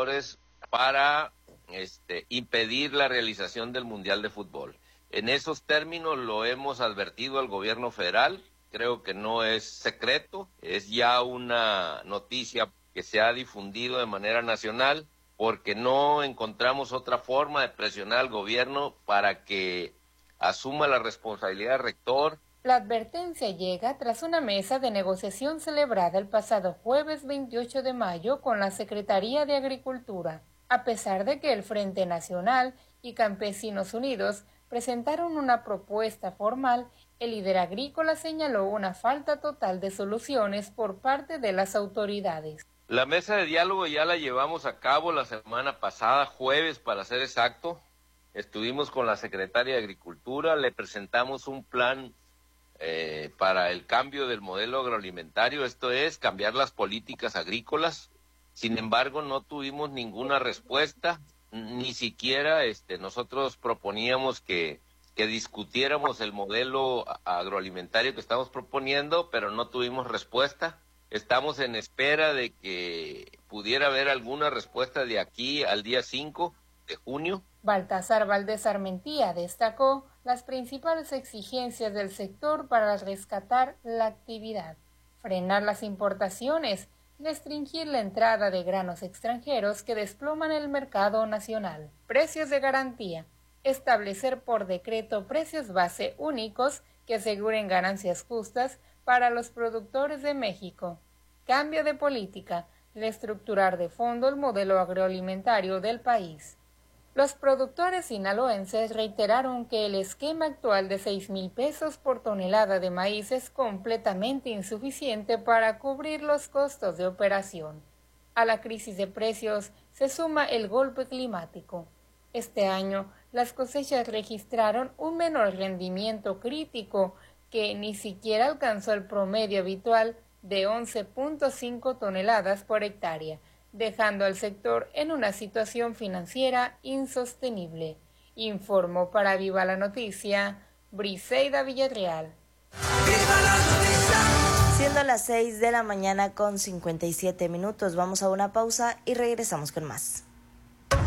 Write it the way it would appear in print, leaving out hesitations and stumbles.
productores para impedir la realización del Mundial de Fútbol. En esos términos lo hemos advertido al gobierno federal, creo que no es secreto, es ya una noticia que se ha difundido de manera nacional, porque no encontramos otra forma de presionar al gobierno para que asuma la responsabilidad rector. La advertencia llega tras una mesa de negociación celebrada el pasado jueves 28 de mayo con la Secretaría de Agricultura. A pesar de que el Frente Nacional y Campesinos Unidos presentaron una propuesta formal, el líder agrícola señaló una falta total de soluciones por parte de las autoridades. La mesa de diálogo ya la llevamos a cabo la semana pasada, jueves para ser exacto. Estuvimos con la secretaria de Agricultura, le presentamos un plan para el cambio del modelo agroalimentario, esto es, cambiar las políticas agrícolas. Sin embargo, no tuvimos ninguna respuesta, ni siquiera nosotros proponíamos que discutiéramos el modelo agroalimentario que estamos proponiendo, pero no tuvimos respuesta. Estamos en espera de que pudiera haber alguna respuesta de aquí al día 5 de junio. Baltasar Valdés Armentía destacó las principales exigencias del sector para rescatar la actividad: frenar las importaciones, restringir la entrada de granos extranjeros que desploman el mercado nacional, precios de garantía, establecer por decreto precios base únicos que aseguren ganancias justas para los productores de México, cambio de política, reestructurar de fondo el modelo agroalimentario del país. Los productores sinaloenses reiteraron que el esquema actual de 6,000 pesos por tonelada de maíz es completamente insuficiente para cubrir los costos de operación. A la crisis de precios se suma el golpe climático. Este año, las cosechas registraron un menor rendimiento crítico que ni siquiera alcanzó el promedio habitual de 11.5 toneladas por hectárea, dejando al sector en una situación financiera insostenible. Informó para Viva la Noticia, Briseida Villarreal. ¡Viva la noticia! Siendo las 6 de la mañana con 57 minutos, vamos a una pausa y regresamos con más.